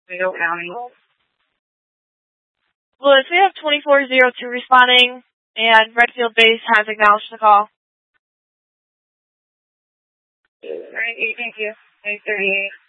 Toledo County. Louis, we have 2402 responding, and Redfield Base has acknowledged the call. All right, thank you. 838.